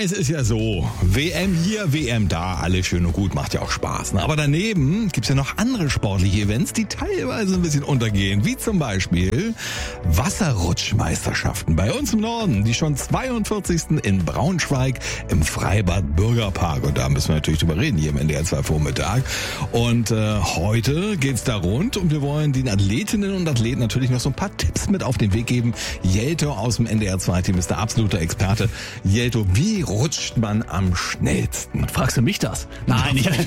es ist ja so, WM hier, WM da, alles schön und gut, macht ja auch Spaß. Ne? Aber daneben gibt's ja noch andere sportliche Events, die teilweise ein bisschen untergehen, wie zum Beispiel Wasserrutschmeisterschaften bei uns im Norden, die schon 42. in Braunschweig im Freibad Bürgerpark. Und da müssen wir natürlich drüber reden, hier im NDR 2 Vormittag. Und heute geht's da rund und wir wollen den Athletinnen und Athleten natürlich noch so ein paar Tipps mit auf den Weg geben. Jelto aus dem NDR 2 Team ist der absolute Experte. Jelto, wie rutscht man am schnellsten? Fragst du mich das? Nein, ich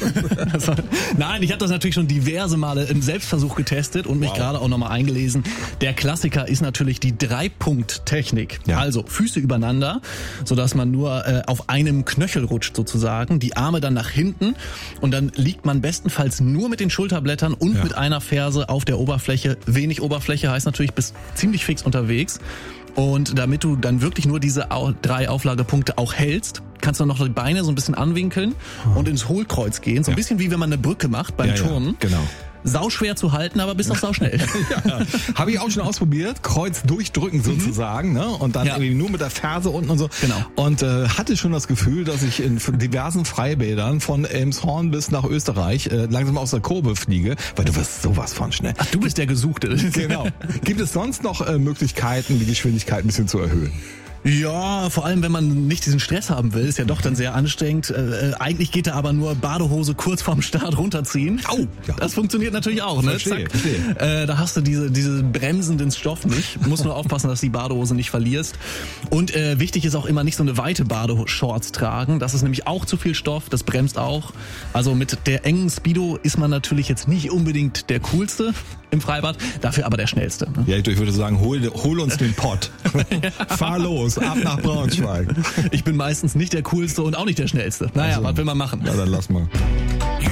habe das natürlich schon diverse Male im Selbstversuch getestet und mich gerade auch nochmal eingelesen. Der Klassiker ist natürlich die 3-Punkt-Technik. Ja. Also Füße übereinander, sodass man nur auf einem Knöchel rutscht sozusagen, die Arme dann nach hinten und dann liegt man bestenfalls nur mit den Schulterblättern und mit einer Ferse auf der Oberfläche. Wenig Oberfläche heißt natürlich, bist ziemlich fix unterwegs. Und damit du dann wirklich nur diese 3 Auflagepunkte auch hältst, kannst du noch die Beine so ein bisschen anwinkeln und ins Hohlkreuz gehen. So ein bisschen wie wenn man eine Brücke macht beim Turnen. Genau. Sauschwer zu halten, aber bist auch sauschnell. Ja, habe ich auch schon ausprobiert. Kreuz durchdrücken sozusagen, ne? Und dann irgendwie nur mit der Ferse unten und so. Genau. Und hatte schon das Gefühl, dass ich in diversen Freibädern von Elmshorn bis nach Österreich langsam aus der Kurve fliege, weil du wirst sowas von schnell. Ach, du bist der Gesuchte. Genau. Gibt es sonst noch Möglichkeiten, die Geschwindigkeit ein bisschen zu erhöhen? Ja, vor allem wenn man nicht diesen Stress haben will, ist ja doch dann sehr anstrengend. Eigentlich geht da aber nur Badehose kurz vorm Start runterziehen. Au, ja. Das funktioniert natürlich auch, ne? Verstehe. Da hast du diese bremsenden Stoff nicht. Musst nur aufpassen, dass du die Badehose nicht verlierst. Und wichtig ist auch immer nicht so eine weite Badeshorts tragen. Das ist nämlich auch zu viel Stoff, das bremst auch. Also mit der engen Speedo ist man natürlich jetzt nicht unbedingt der Coolste im Freibad, dafür aber der Schnellste. Ne? Ja, ich würde sagen, hol uns den Pott. Fahr los, ab nach Braunschweig. Ich bin meistens nicht der Coolste und auch nicht der Schnellste. Naja, was will man machen? Ja, dann lass mal.